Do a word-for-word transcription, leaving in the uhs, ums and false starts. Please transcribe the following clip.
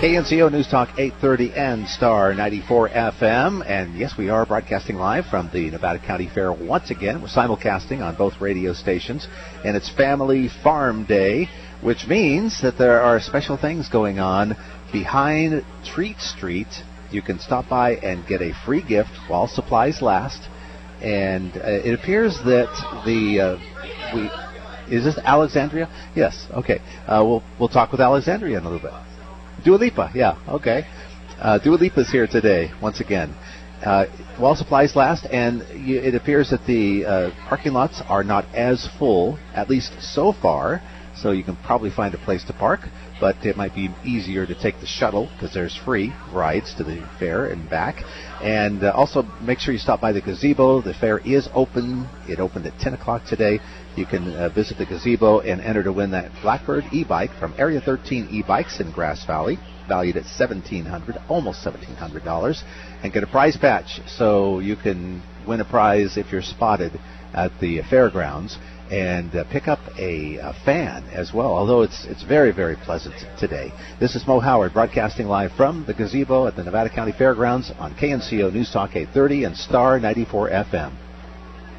K N C O News Talk eight thirty and Star ninety-four F M. And yes, we are broadcasting live from the Nevada County Fair once again. We're simulcasting on both radio stations. And it's Family Farm Day, which means that there are special things going on behind Treat Street. You can stop by and get a free gift while supplies last. And uh, it appears that the uh, we is this Alexandria? Yes. Okay. Uh, we'll we'll talk with Alexandria in a little bit. Dua Lipa. Yeah. Okay. Uh, Dua Lipa's here today once again. Uh, while supplies last, and you, it appears that the uh, parking lots are not as full, at least so far. So you can probably find a place to park, but it might be easier to take the shuttle because there's free rides to the fair and back. And uh, also make sure you stop by the gazebo. The fair is open. It opened at ten o'clock today. You can uh, visit the gazebo and enter to win that Blackbird e-bike from Area thirteen e-bikes in Grass Valley, valued at seventeen hundred dollars, almost seventeen hundred dollars, and get a prize patch so you can win a prize if you're spotted at the fairgrounds. And uh, pick up a, a fan as well, although it's it's very, very pleasant today. This is Mo Howard broadcasting live from the gazebo at the Nevada County Fairgrounds on K N C O News Talk eight thirty and Star ninety-four F M.